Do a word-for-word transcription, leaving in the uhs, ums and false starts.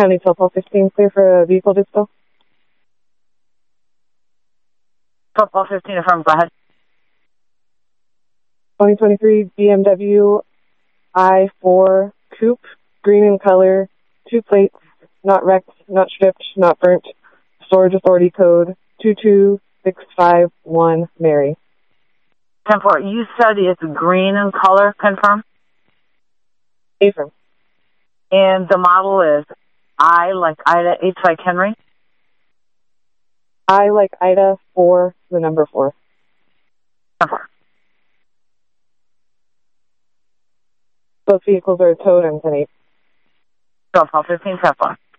County Telpal fifteen, clear for a vehicle dispo. Telpal fifteen, affirm, go ahead. twenty twenty-three B M W i four Coupe, green in color, two plates, not wrecked, not stripped, not burnt, storage authority code two two six five one, Mary. ten four, you said it's green in color, confirm? Affirm. And the model is I like Ida, H like Henry? I like Ida, four, the number four. Both vehicles are towed on ten eight. Telpal fifteen, ten four.